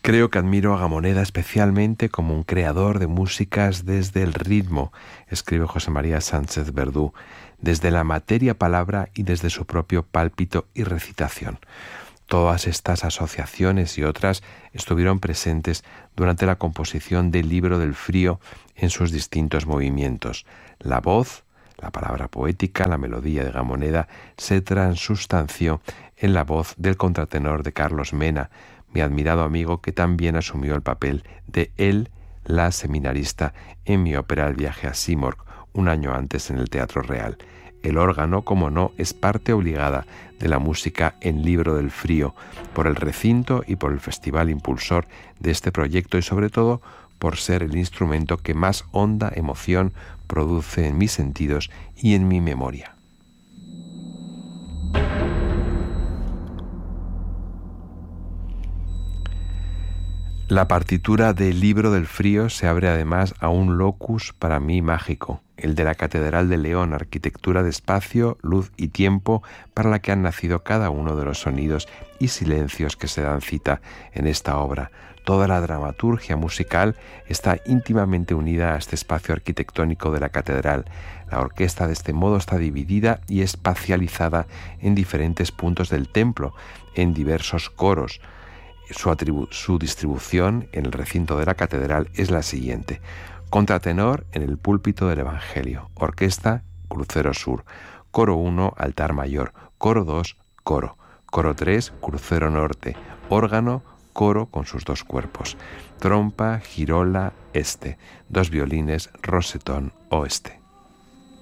Creo que admiro a Gamoneda especialmente como un creador de músicas desde el ritmo, escribe José María Sánchez Verdú, desde la materia palabra y desde su propio pálpito y recitación. Todas estas asociaciones y otras estuvieron presentes durante la composición del Libro del Frío en sus distintos movimientos. La voz, la palabra poética, la melodía de Gamoneda se transustanció en la voz del contratenor de Carlos Mena, mi admirado amigo que también asumió el papel de él, la seminarista, en mi ópera El viaje a Simorg, un año antes en el Teatro Real. El órgano, como no, es parte obligada de la música en Libro del Frío, por el recinto y por el festival impulsor de este proyecto y sobre todo por ser el instrumento que más honda emoción produce en mis sentidos y en mi memoria. La partitura del Libro del Frío se abre además a un locus para mí mágico, el de la Catedral de León, arquitectura de espacio, luz y tiempo para la que han nacido cada uno de los sonidos y silencios que se dan cita en esta obra. Toda la dramaturgia musical está íntimamente unida a este espacio arquitectónico de la catedral. La orquesta de este modo está dividida y espacializada en diferentes puntos del templo, en diversos coros. Su distribución en el recinto de la catedral es la siguiente: contratenor en el púlpito del Evangelio, orquesta Crucero Sur, coro 1 altar mayor, coro 2 coro, coro 3 Crucero Norte, órgano coro con sus dos cuerpos, trompa girola este, dos violines rosetón oeste.